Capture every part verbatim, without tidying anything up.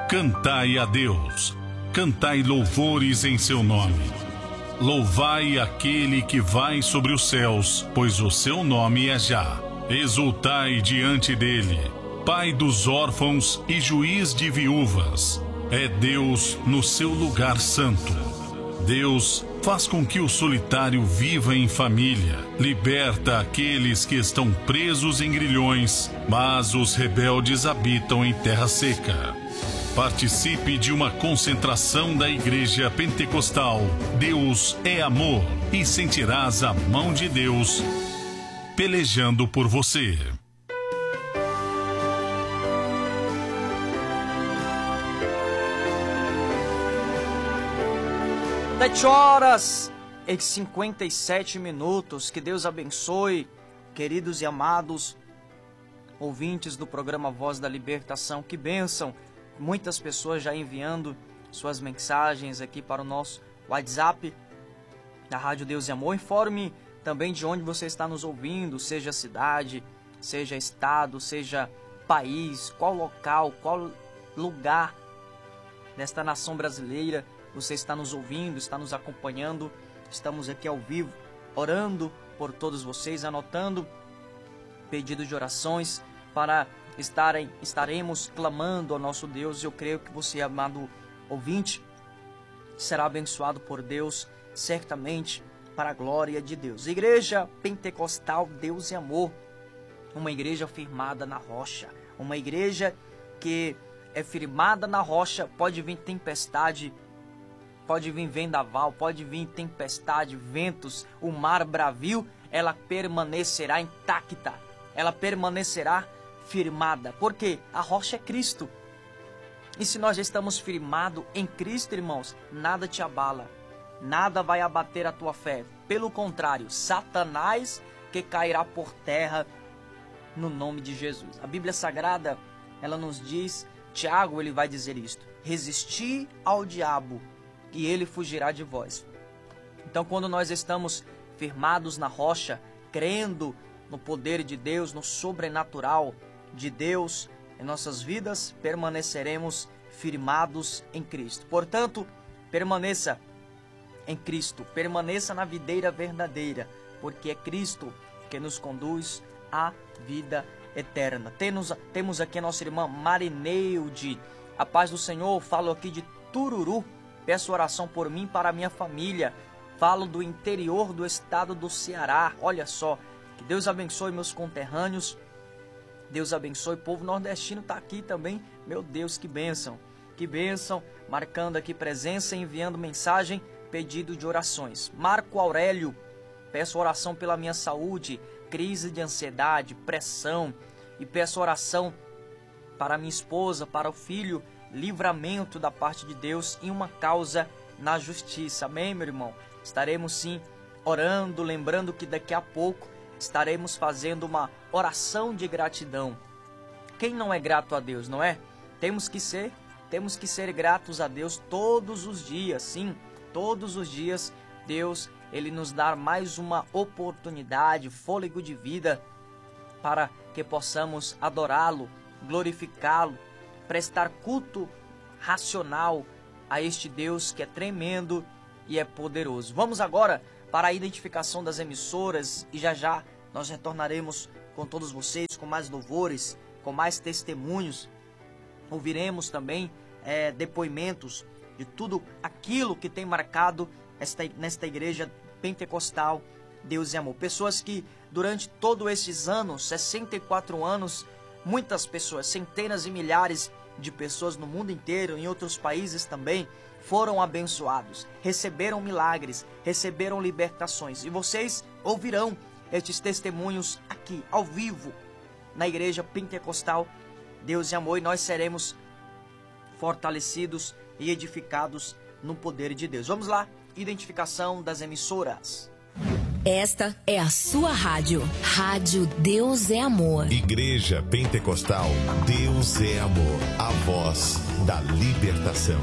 Cantai a Deus, cantai louvores em seu nome. Louvai aquele que vai sobre os céus, pois o seu nome é Já. Exultai diante dele, Pai dos órfãos e juiz de viúvas. É Deus no seu lugar santo. Deus faz com que o solitário viva em família, liberta aqueles que estão presos em grilhões, mas os rebeldes habitam em terra seca. Participe de uma concentração da Igreja Pentecostal Deus é Amor e sentirás a mão de Deus pelejando por você. Sete horas e cinquenta e sete minutos. Que Deus abençoe, queridos e amados ouvintes do programa Voz da Libertação. Que bênção! Muitas pessoas já enviando suas mensagens aqui para o nosso WhatsApp da Rádio Deus e Amor. Informe também de onde você está nos ouvindo, seja cidade, seja estado, seja país, qual local, qual lugar desta nação brasileira você está nos ouvindo, está nos acompanhando. Estamos aqui ao vivo, orando por todos vocês, anotando pedidos de orações para estarem, estaremos clamando ao nosso Deus. Eu creio que você, amado ouvinte, será abençoado por Deus, certamente, para a glória de Deus. Igreja Pentecostal Deus e Amor, uma igreja firmada na rocha, uma igreja que é firmada na rocha. Pode vir tempestade, pode vir vendaval, pode vir tempestade, ventos, o mar bravio, ela permanecerá intacta, ela permanecerá firmada, porque a rocha é Cristo. E se nós já estamos firmados em Cristo, irmãos, nada te abala, nada vai abater a tua fé. Pelo contrário, Satanás que cairá por terra no nome de Jesus. A Bíblia Sagrada, ela nos diz, Tiago, ele vai dizer isto: resisti ao diabo e ele fugirá de vós. Então, quando nós estamos firmados na rocha, crendo no poder de Deus, no sobrenatural de Deus em nossas vidas, permaneceremos firmados em Cristo. Portanto, permaneça em Cristo, permaneça na videira verdadeira, porque é Cristo que nos conduz à vida eterna. Temos, temos aqui a nossa irmã Marineide. A paz do Senhor. Falo aqui de Tururu. Peço oração por mim, para a minha família. Falo do interior do estado do Ceará. Olha só, que Deus abençoe meus conterrâneos. Deus abençoe o povo nordestino, está aqui também. Meu Deus, que bênção, que bênção. Marcando aqui presença, enviando mensagem, pedido de orações. Marco Aurélio, peço oração pela minha saúde, crise de ansiedade, pressão. E peço oração para minha esposa, para o filho, livramento da parte de Deus e uma causa na justiça. Amém, meu irmão? Estaremos sim orando, lembrando que daqui a pouco estaremos fazendo uma oração de gratidão. Quem não é grato a Deus, não é? Temos que ser, temos que ser gratos a Deus todos os dias, sim, todos os dias. Deus, ele nos dá mais uma oportunidade, fôlego de vida, para que possamos adorá-lo, glorificá-lo, prestar culto racional a este Deus que é tremendo e é poderoso. Vamos agora para a identificação das emissoras e já já nós retornaremos com todos vocês, com mais louvores, com mais testemunhos. Ouviremos também é, depoimentos de tudo aquilo que tem marcado esta, nesta igreja pentecostal Deus e Amor. Pessoas que durante todos esses anos, sessenta e quatro anos, muitas pessoas, centenas e milhares de pessoas no mundo inteiro, em outros países também, foram abençoados, receberam milagres, receberam libertações. E vocês ouvirão estes testemunhos aqui, ao vivo, na Igreja Pentecostal Deus e Amor. E nós seremos fortalecidos e edificados no poder de Deus. Vamos lá, identificação das emissoras. Esta é a sua rádio, Rádio Deus é Amor. Igreja Pentecostal Deus é Amor, a voz da libertação.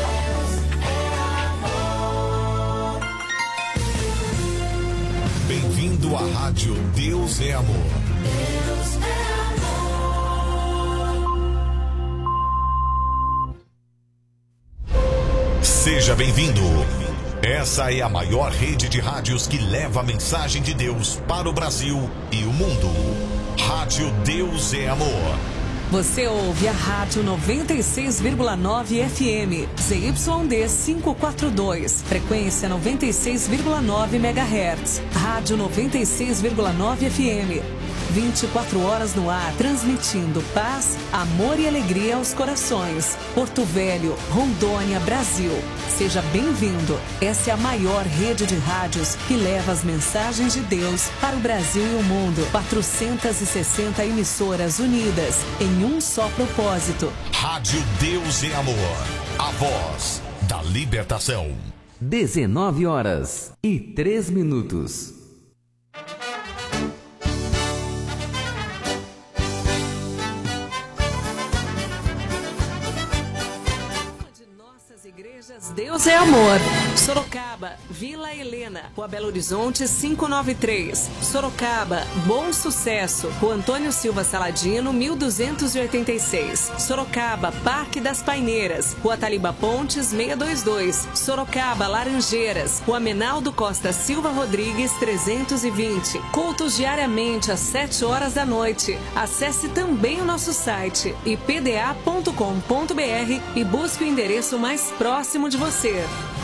Bem-vindo à Rádio Deus é Amor. Deus é amor. Seja bem-vindo. Essa é a maior rede de rádios que leva a mensagem de Deus para o Brasil e o mundo. Rádio Deus é Amor. Você ouve a Rádio noventa e seis vírgula nove F M, Z Y D quinhentos e quarenta e dois, frequência noventa e seis vírgula nove megahertz. Rádio noventa e seis vírgula nove F M, vinte e quatro horas no ar, transmitindo paz, amor e alegria aos corações. Porto Velho, Rondônia, Brasil. Seja bem-vindo. Essa é a maior rede de rádios que leva as mensagens de Deus para o Brasil e o mundo. quatrocentas e sessenta emissoras unidas em um só propósito. Rádio Deus é Amor, a voz da libertação. dezenove horas e três minutos. Deus é Amor. Sorocaba, Vila Helena, Rua Belo Horizonte quinhentos e noventa e três. Sorocaba, Bom Sucesso, Rua Antônio Silva Saladino, mil duzentos e oitenta e seis. Sorocaba, Parque das Paineiras, Rua Taliba Pontes, seiscentos e vinte e dois. Sorocaba, Laranjeiras, Rua Menaldo Costa Silva Rodrigues, trezentos e vinte. Cultos diariamente às sete horas da noite. Acesse também o nosso site i p d a ponto com ponto b r e busque o endereço mais próximo de você.